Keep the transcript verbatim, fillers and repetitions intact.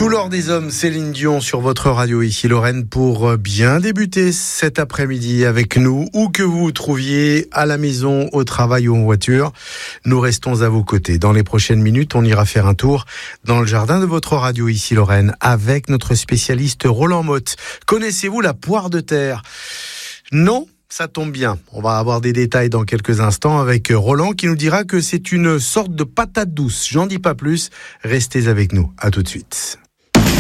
Tout l'or des hommes, Céline Dion sur votre radio ici Lorraine pour bien débuter cet après-midi avec nous, où que vous vous trouviez, à la maison, au travail ou en voiture. Nous restons à vos côtés. Dans les prochaines minutes, on ira faire un tour dans le jardin de votre radio ici Lorraine avec notre spécialiste Roland Motte. Connaissez-vous la poire de terre ? Non ? Ça tombe bien. On va avoir des détails dans quelques instants avec Roland qui nous dira que c'est une sorte de patate douce. J'en dis pas plus. Restez avec nous. À tout de suite.